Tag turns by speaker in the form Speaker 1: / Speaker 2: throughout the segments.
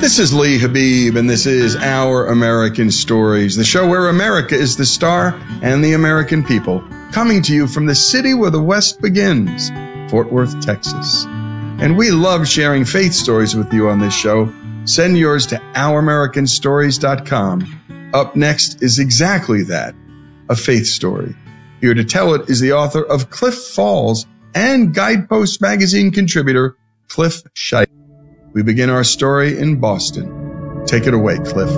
Speaker 1: This is Lee Habib, and this is Our American Stories, the show where America is the star and the American people, coming to you from the city where the West begins, Fort Worth, Texas. And we love sharing faith stories with you on this show. Send yours to ouramericanstories.com. Up next is exactly that, a faith story. Here to tell it is the author of Cliff Falls and Guidepost magazine contributor, Cliff Scheidt. We begin our story in Boston. Take it away, Cliff.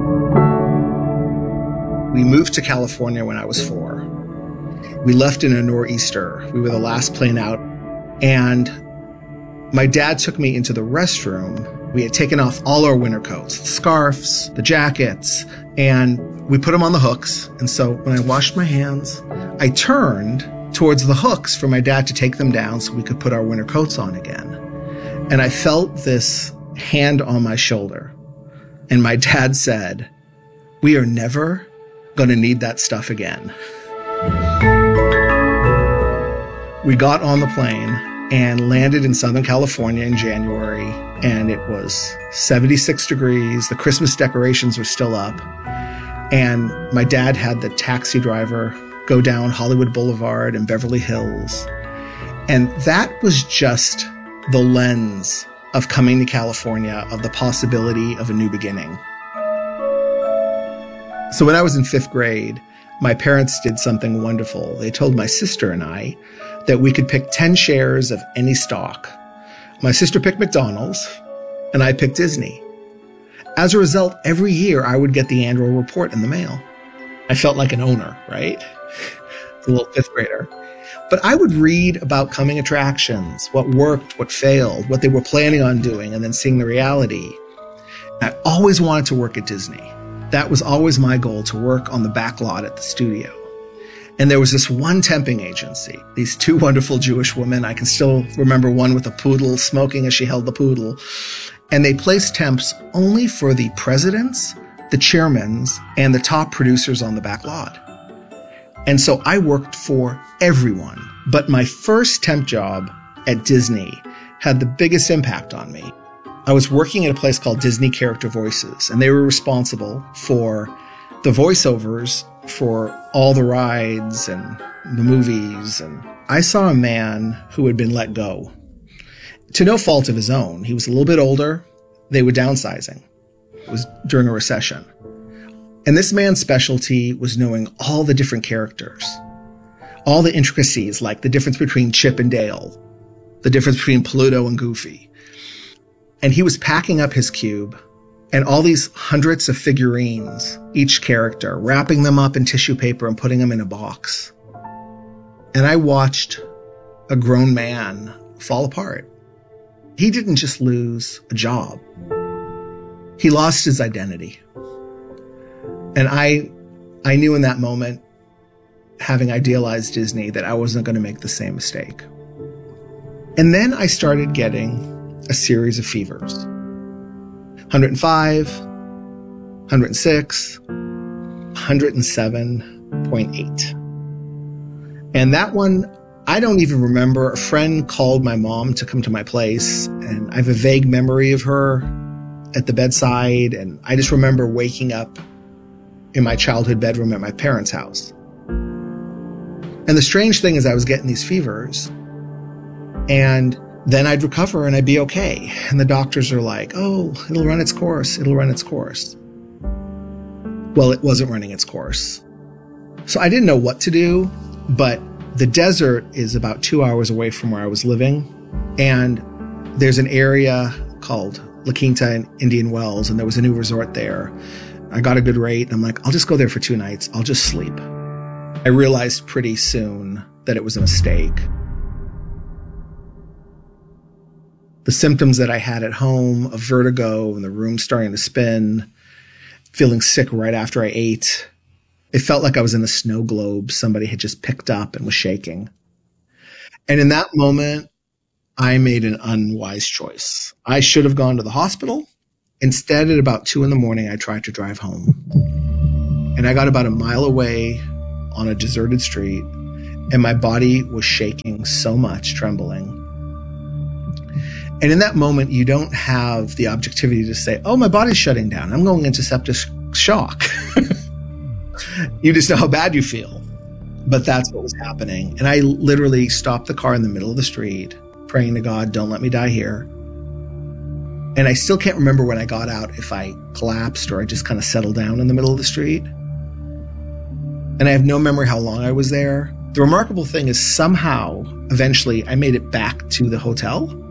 Speaker 2: We moved to California when I was 4. We left in a nor'easter. We were the last plane out. And my dad took me into the restroom. We had taken off all our winter coats, the scarves, the jackets, and we put them on the hooks. And so when I washed my hands, I turned towards the hooks for my dad to take them down so we could put our winter coats on again. And I felt this hand on my shoulder. And my dad said, "We are never going to need that stuff again." We got on the plane and landed in Southern California in January. And it was 76 degrees. The Christmas decorations were still up. And my dad had the taxi driver go down Hollywood Boulevard and Beverly Hills. And that was just the lens of coming to California, of the possibility of a new beginning. So when I was in 5th grade, my parents did something wonderful. They told my sister and I that we could pick 10 shares of any stock. My sister picked McDonald's, and I picked Disney. As a result, every year I would get the annual report in the mail. I felt like an owner, right? A little 5th grader. But I would read about coming attractions, what worked, what failed, what they were planning on doing, and then seeing the reality. I always wanted to work at Disney. That was always my goal, to work on the back lot at the studio. And there was this one temping agency, these 2 wonderful Jewish women. I can still remember one with a poodle smoking as she held the poodle. And they placed temps only for the presidents, the chairmans, and the top producers on the back lot. And so I worked for everyone. But my first temp job at Disney had the biggest impact on me. I was working at a place called Disney Character Voices, and they were responsible for the voiceovers for all the rides and the movies. And I saw a man who had been let go. To no fault of his own. He was a little bit older. They were downsizing. It was during a recession. And this man's specialty was knowing all the different characters, all the intricacies, like the difference between Chip and Dale, the difference between Pluto and Goofy. And he was packing up his cube and all these hundreds of figurines, each character, wrapping them up in tissue paper and putting them in a box. And I watched a grown man fall apart. He didn't just lose a job. He lost his identity. And I knew in that moment, having idealized Disney, that I wasn't going to make the same mistake. And then I started getting a series of fevers. 105, 106, 107.8. And that one, I don't even remember. A friend called my mom to come to my place, and I have a vague memory of her at the bedside. And I just remember waking up in my childhood bedroom at my parents' house. And the strange thing is I was getting these fevers, and then I'd recover and I'd be okay. And the doctors are like, "Oh, it'll run its course. It'll run its course." Well, it wasn't running its course. So I didn't know what to do, but the desert is about 2 hours away from where I was living. And there's an area called La Quinta in Indian Wells, and there was a new resort there. I got a good rate, and I'm like, I'll just go there for 2 nights. I'll just sleep. I realized pretty soon that it was a mistake. The symptoms that I had at home of vertigo and the room starting to spin, feeling sick right after I ate, it felt like I was in a snow globe somebody had just picked up and was shaking. And in that moment, I made an unwise choice. I should have gone to the hospital. Instead, at about 2 a.m, I tried to drive home. And I got about a mile away on a deserted street, and my body was shaking so much, trembling. And in that moment, you don't have the objectivity to say, oh, my body's shutting down. I'm going into septic shock. You just know how bad you feel. But that's what was happening. And I literally stopped the car in the middle of the street, praying to God, don't let me die here. And I still can't remember when I got out, if I collapsed or I just kind of settled down in the middle of the street. And I have no memory how long I was there. The remarkable thing is somehow, eventually, I made it back to the hotel.